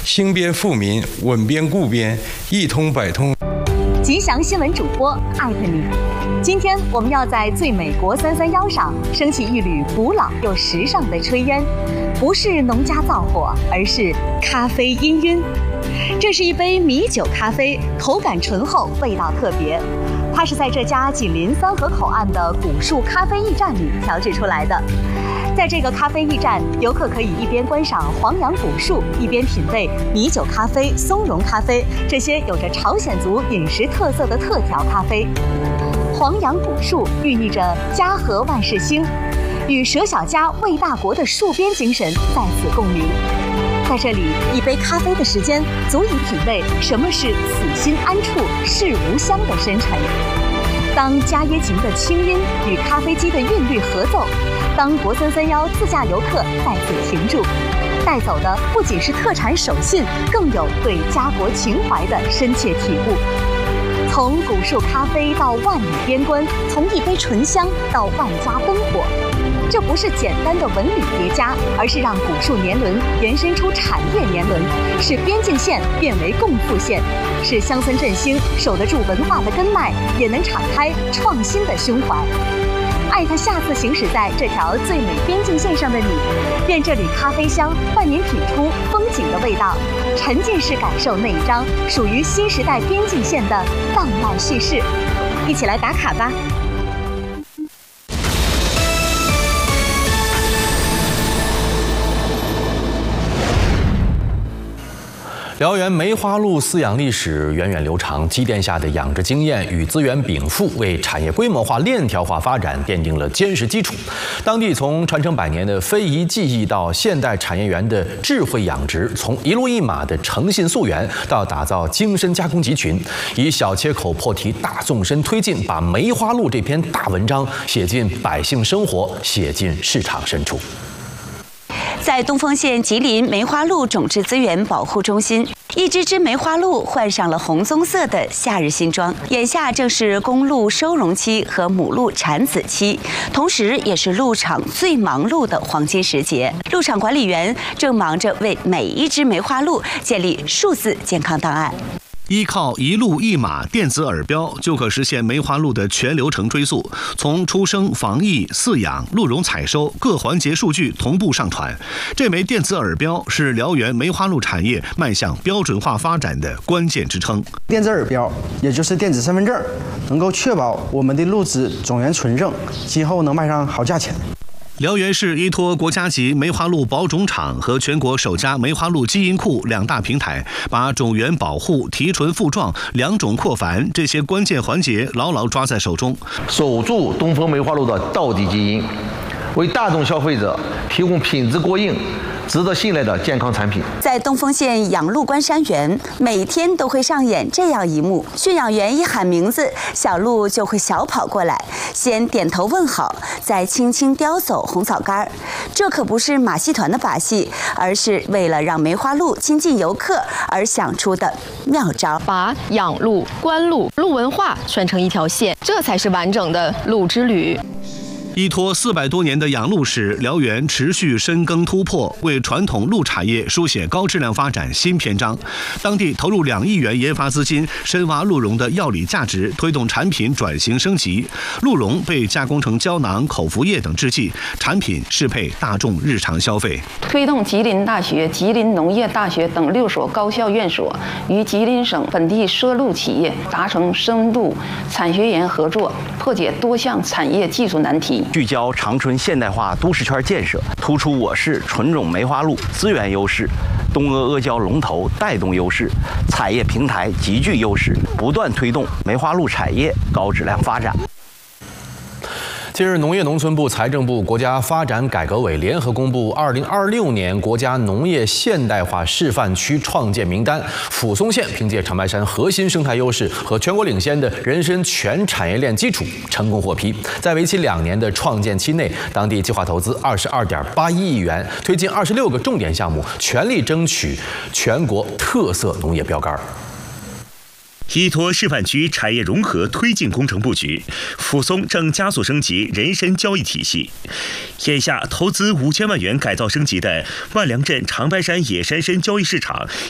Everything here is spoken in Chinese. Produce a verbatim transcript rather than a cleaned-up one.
兴边富民，稳边固边，一通百通。 吉祥新闻主播艾特你。今天我们要在最美国三三幺上升起一缕古老又时尚的炊烟，不是农家灶火，而是咖啡氤氲。这是一杯米酒咖啡，口感醇厚，味道特别。它是在这家紧邻三河口岸的古树咖啡驿站里调制出来的。在这个咖啡驿站，游客可以一边观赏黄杨古树，一边品味米酒咖啡、松茸咖啡这些有着朝鲜族饮食特色的特调咖啡。黄杨古树寓意着家和万事兴，与舍小家为大国的戍边精神在此共鸣。在这里，一杯咖啡的时间足以品味什么是此心安处是吾乡的深沉。当伽椰琴的清音与咖啡机的韵律合奏，当国三三幺自驾游客在此停住，带走的不仅是特产手信，更有对家国情怀的深切体悟。从古树咖啡到万里边关，从一杯醇香到万家灯火，这不是简单的文旅叠加，而是让古树年轮延伸出产业年轮，使边境线变为共富线，使乡村振兴守得住文化的根脉，也能敞开创新的胸怀。艾特下次行驶在这条最美边境线上的你，愿这缕咖啡香伴您品出风景的味道，沉浸式感受那一张属于新时代边境线的浪漫叙事。一起来打卡吧！ 辽源梅花鹿饲养历史源远流长，积淀下的养殖经验与资源禀赋，为产业规模化、链条化发展奠定了坚实基础。当地从传承百年的非遗技艺到现代产业园的智慧养殖，从一路一马的诚信溯源到打造精深加工集群，以小切口破题、大纵深推进，把梅花鹿这篇大文章写进百姓生活，写进市场深处。 在东丰县吉林梅花鹿种质资源保护中心，一只只梅花鹿换上了红棕色的夏日新装。眼下正是公鹿收容期和母鹿产子期，同时也是鹿场最忙碌的黄金时节。鹿场管理员正忙着为每一只梅花鹿建立数字健康档案。 依靠一鹿一马电子耳标，就可实现梅花鹿的全流程追溯，从出生、防疫、饲养、鹿茸采收各环节数据同步上传。这枚电子耳标是辽源梅花鹿产业迈向标准化发展的关键支撑。 电子耳标，也就是电子身份证，能够确保我们的鹿只种源纯正，今后能卖上好价钱。 辽源市依托国家级梅花鹿保种场和全国首家梅花鹿基因库两大平台，把种源保护、提纯复壮、良种扩繁这些关键环节牢牢抓在手中， 守住东风梅花鹿的道地基因，为大众消费者提供品质过硬、值得信赖的健康产品。 在东丰县养鹿关山园，每天都会上演这样一幕：驯养员一喊名字，小鹿就会小跑过来，先点头问好，再轻轻叼走红枣干。这可不是马戏团的把戏，而是为了让梅花鹿亲近游客而想出的妙招， 把养鹿、观鹿、鹿文化串成一条线，这才是完整的鹿之旅。 依托四百多年的养鹿史，辽源持续深耕突破，为传统鹿产业书写高质量发展新篇章。当地投入两亿元研发资金，深挖鹿茸的药理价值，推动产品转型升级。鹿茸被加工成胶囊、口服液等制剂，产品适配大众日常消费。 推动吉林大学、吉林农业大学等六所高校院所与吉林省本地涉鹿企业达成深度产学研合作，破解多项产业技术难题。 聚焦长春现代化都市圈建设，突出我市纯种梅花鹿资源优势，东阿阿胶龙头带动优势，产业平台极具优势，不断推动梅花鹿产业高质量发展。 近日，农业农村部、财政部、国家发展改革委联合公布二零二六年国家农业现代化示范区创建名单。抚松县凭借长白山核心生态优势和全国领先的人参全产业链基础，成功获批。在为期两年的创建期内，当地计划投资二十二点八一亿元，推进二十六个重点项目，全力争取全国特色农业标杆。 依托示范区产业融合推进工程布局，抚松正加速升级人参交易体系。眼下投资五千万元改造升级的万良镇长白山野山参交易市场